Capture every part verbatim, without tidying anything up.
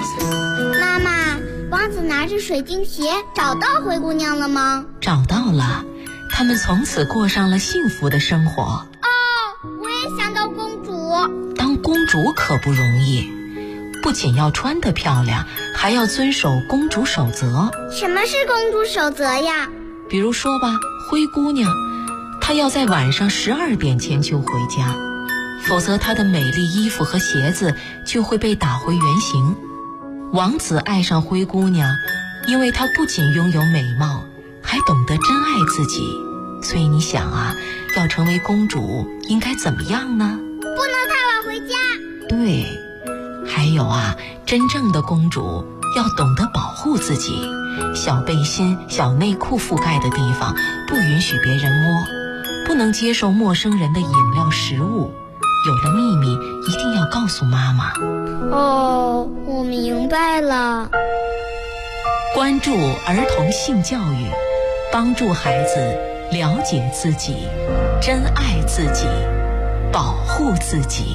妈妈，王子拿着水晶鞋找到灰姑娘了吗？ 找到了，他们从此过上了幸福的生活。 哦，我也想当公主。 当公主可不容易，不仅要穿得漂亮，还要遵守公主守则。 什么是公主守则呀？ 比如说吧，灰姑娘，她要在晚上十二点前就回家，否则她的美丽衣服和鞋子就会被打回原形。王子爱上灰姑娘，因为她不仅拥有美貌，还懂得珍爱自己。所以你想啊，要成为公主应该怎么样呢？ 不能太晚回家。 对，还有啊，真正的公主要懂得保护自己，小背心、小内裤覆盖的地方不允许别人摸，不能接受陌生人的饮料食物，有了秘密一定要告诉妈妈。 哦，我明白了。 关注儿童性教育，帮助孩子了解自己，珍爱自己，保护自己。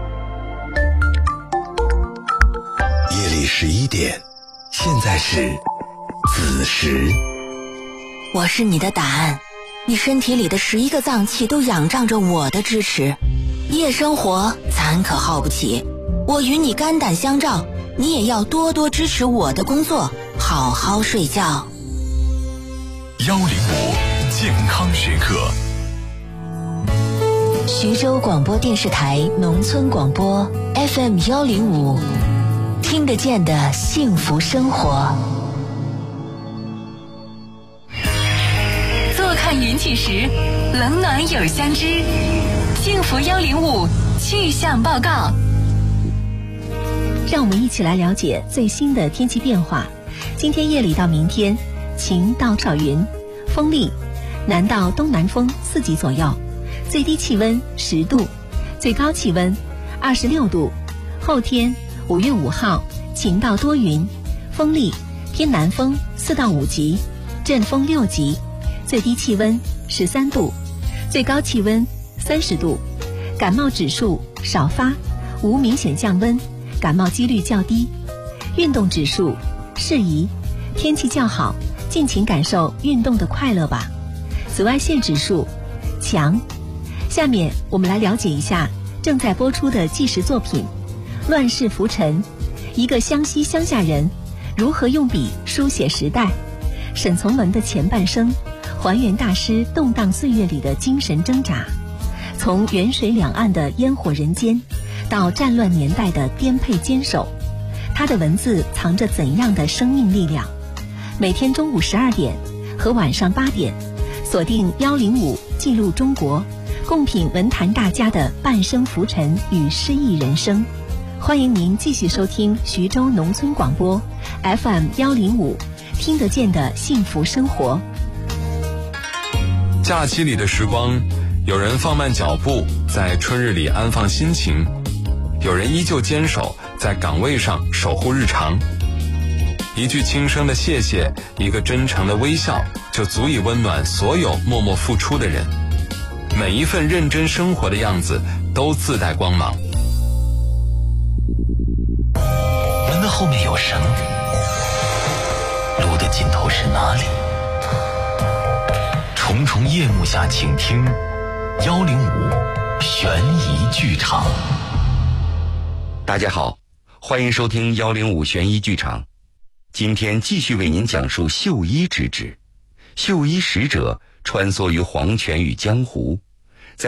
夜里十一点，现在是子时。 我是你的胆，你身体里的十一个脏器都仰仗着我的支持。夜生活咱可耗不起，我与你肝胆相照，你也要多多支持我的工作，好好睡觉。 幺零五健康时刻。 徐州广播电视台农村广播 F M 幺零五，听得见的幸福生活。 坐看云起时，冷暖有相知。幸福幺零五气象报告。 让我们一起来了解最新的天气变化。今天夜里到明天，晴到少云，风力南到东南风四级左右，最低气温十度，最高气温二十六度。后天五月五号，晴到多云，风力偏南风四到五级，阵风六级，最低气温十三度，最高气温三十度。感冒指数少发，无明显降温，感冒几率较低。运动指数适宜，天气较好，尽情感受运动的快乐吧。紫外线指数强。下面我们来了解一下正在播出的纪实作品《乱世浮沉》，一个湘西乡下人如何用笔书写时代。沈从文的前半生，还原大师动荡岁月里的精神挣扎，从远水两岸的烟火人间，到战乱年代的颠沛坚守，他的文字藏着怎样的生命力量？每天中午十二点和晚上八点，锁定幺零五记录中国，共品文坛大家的半生浮沉与诗意人生。欢迎您继续收听徐州农村广播 F M 幺零五，听得见的幸福生活。 假期里的时光，有人放慢脚步，在春日里安放心情，有人依旧坚守在岗位上守护日常。一句轻声的谢谢，一个真诚的微笑，就足以温暖所有默默付出的人。每一份认真生活的样子都自带光芒。 门的后面有绳，路的尽头是哪里？重重夜幕下，请听幺零五悬疑剧场。 大家好，欢迎收听幺零五悬疑剧场。今天继续为您讲述绣衣之志。绣衣使者穿梭于黄泉与江湖，